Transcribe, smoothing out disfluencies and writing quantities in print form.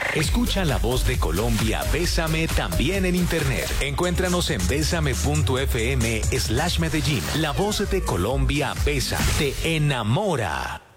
Escucha La Voz de Colombia, Bésame también en internet. Encuéntranos en besame.fm/Medellín. La Voz de Colombia, Besa, te enamora.